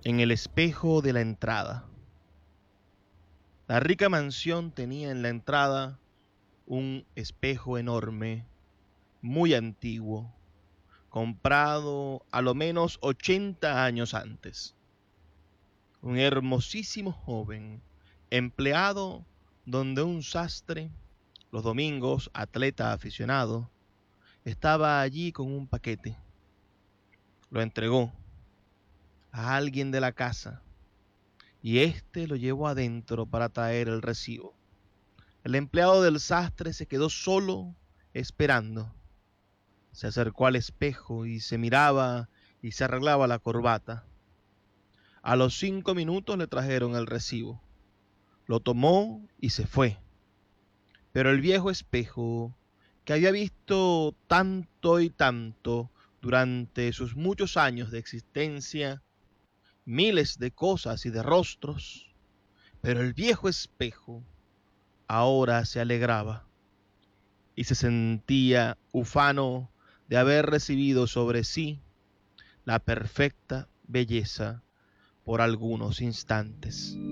En el espejo de la entrada. La rica mansión tenía en la entrada un espejo enorme, muy antiguo, comprado a lo menos 80 años antes. Un hermosísimo joven, empleado donde un sastre, los domingos atleta aficionado, estaba allí con un paquete. Lo entregó a alguien de la casa y éste lo llevó adentro para traer el recibo. El empleado del sastre se quedó solo esperando. Se acercó al espejo y se miraba y se arreglaba la corbata. A los 5 minutos le trajeron el recibo. Lo tomó y se fue. Pero el viejo espejo, que había visto tanto y tanto durante sus muchos años de existencia, miles de cosas y de rostros, pero el viejo espejo ahora se alegraba y se sentía ufano de haber recibido sobre sí la perfecta belleza por algunos instantes.